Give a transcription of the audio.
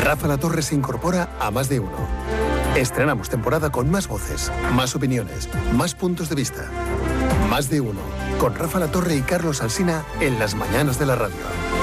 Rafa La Torre se incorpora a Más de Uno. Estrenamos temporada con más voces, más opiniones, más puntos de vista. Más de Uno, con Rafa La Torre y Carlos Alsina en las mañanas de la radio.